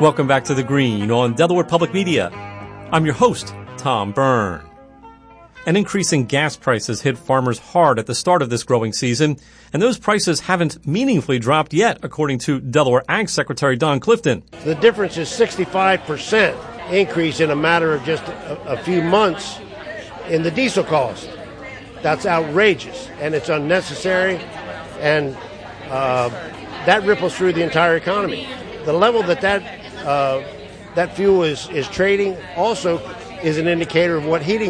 Welcome back to The Green on Delaware Public Media. I'm your host, Tom Byrne. An increase in gas prices hit farmers hard at the start of this growing season, and those prices haven't meaningfully dropped yet, according to Delaware Ag Secretary Don Clifton. The difference is 65% increase in a matter of just a few months in the diesel cost. That's outrageous, and it's unnecessary, and that ripples through the entire economy. The level that fuel is trading also is an indicator of what heating